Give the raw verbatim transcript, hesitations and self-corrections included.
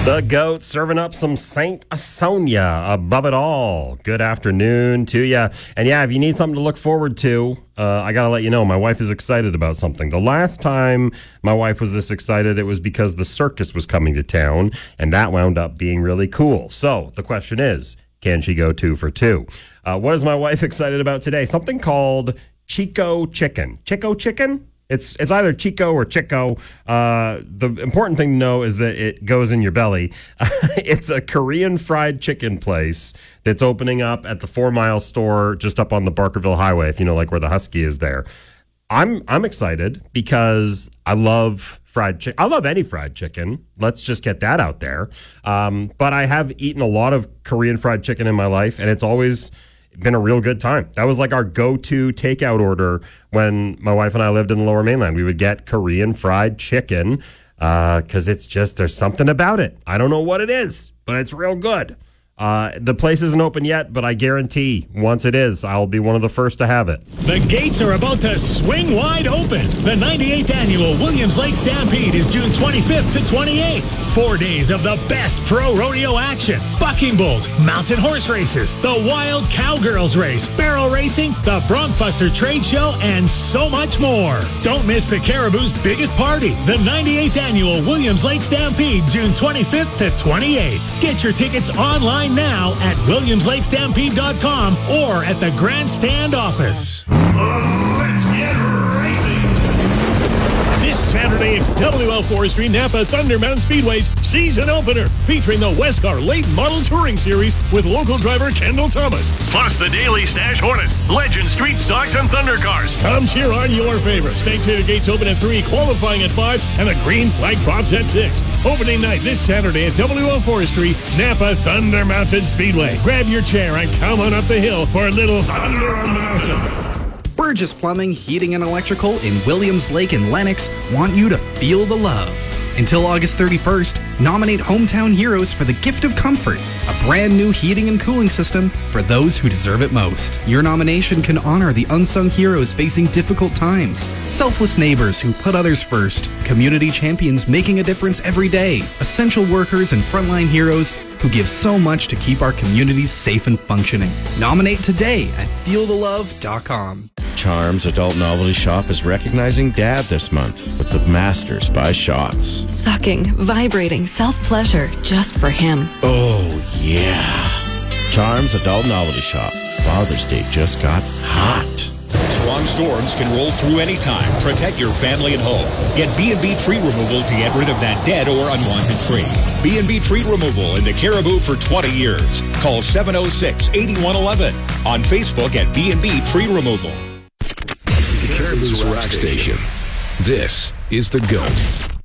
The GOAT serving up some Saint Sonia above it all. Good afternoon to you. And yeah, if you need something to look forward to, uh, I got to let you know, my wife is excited about something. The last time my wife was this excited, it was because the circus was coming to town, and that wound up being really cool. So the question is, can she go two for two? Uh, what is my wife excited about today? Something called Chico Chicken. Chico Chicken? It's it's either Chico or Chico. Uh, the important thing to know is that it goes in your belly. It's a Korean fried chicken place that's opening up at the Four Mile store just up on the Barkerville Highway, if you know, like where the Husky is there. I'm I'm excited because I love fried chicken. I love any fried chicken. Let's just get that out there. Um, but I have eaten a lot of Korean fried chicken in my life, and it's always been a real good time. That was like our go-to takeout order when my wife and I lived in the Lower Mainland. We would get Korean fried chicken because uh, it's just, there's something about it. I don't know what it is, but it's real good. Uh, the place isn't open yet, but I guarantee once it is, I'll be one of the first to have it. The gates are about to swing wide open. The ninety-eighth Annual Williams Lake Stampede is June twenty-fifth to twenty-eighth. Four days of the best pro rodeo action. Bucking bulls, mountain horse races, the Wild Cowgirls race, barrel racing, the Bronkbuster trade show, and so much more. Don't miss the Caribou's biggest party, the ninety-eighth Annual Williams Lake Stampede, June twenty-fifth to twenty-eighth. Get your tickets online now at williams lake stampede dot com or at the Grandstand office. Uh, let's get racing. This Saturday, it's W L Forestry Napa Thunder Mountain Speedway's season opener, featuring the Westcar Late Model Touring Series with local driver Kendall Thomas. Plus the Daily Stash Hornet, Legend Street Stocks, and Thunder Cars. Come cheer on your favorites. Spectator gates open at three, qualifying at five, and the green flag drops at six. Opening night this Saturday at W L Forestry, Napa Thunder Mountain Speedway. Grab your chair and come on up the hill for a little thunder on the mountain. Burgess Plumbing, Heating, and Electrical in Williams Lake and Lennox want you to feel the love. Until August thirty-first, nominate Hometown Heroes for the gift of comfort, a brand new heating and cooling system for those who deserve it most. Your nomination can honor the unsung heroes facing difficult times, selfless neighbors who put others first, community champions making a difference every day, essential workers and frontline heroes who give so much to keep our communities safe and functioning. Nominate today at feel the love dot com. Charms Adult Novelty Shop is recognizing Dad this month with the Masters by Shots. Sucking, vibrating, self-pleasure just for him. Oh, yeah. Charms Adult Novelty Shop. Father's Day just got hot. Strong storms can roll through any time. Protect your family and home. Get B and B Tree Removal to get rid of that dead or unwanted tree. B and B Tree Removal in the Caribou for twenty years. Call seven oh six, eight one one one. On Facebook at B and B Tree Removal. The Caribou's Rock Station. This is The GOAT.